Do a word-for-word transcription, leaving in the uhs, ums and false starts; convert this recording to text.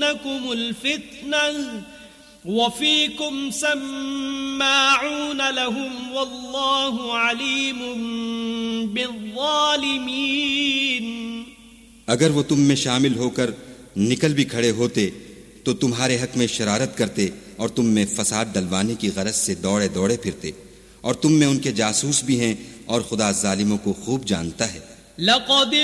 यबगूनकुमुल फित्नह वफीकुम सम्माऊन लहुम वल्लाहु अलीमुम बिज़्ज़ालिमीन। अगर वो तुम में शामिल होकर निकल भी खड़े होते तो तुम्हारे हक में शरारत करते और तुम में फसाद डलवाने की गरज से दौड़े दौड़े फिरते, और तुम में उनके जासूस भी हैं और खुदा जालिमों को खूब जानता है।